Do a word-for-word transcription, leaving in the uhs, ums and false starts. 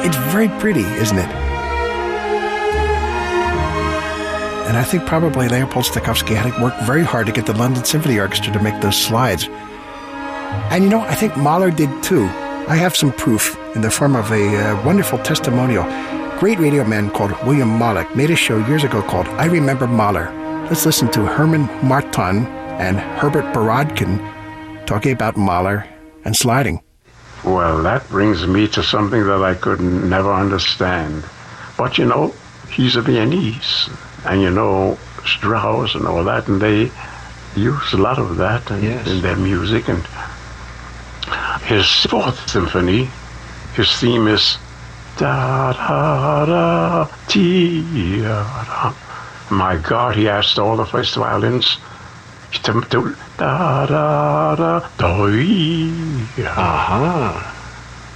It's very pretty, isn't it? And I think probably Leopold Stokowski had to work very hard to get the London Symphony Orchestra to make those slides. And you know, I think Mahler did too. I have some proof in the form of a uh, wonderful testimonial. Great radio man called William Malik made a show years ago called I Remember Mahler. Let's listen to Herman Marton and Herbert Borodkin talking about Mahler and sliding. Well, that brings me to something that I could never understand. But, you know, he's a Viennese, and, you know, Strauss and all that, and they use a lot of that in, yes. in their music. And his fourth symphony, his theme is da-da-da, ti-da-da. My God, he asked all the first violins to do da-da-da, da-da. Aha.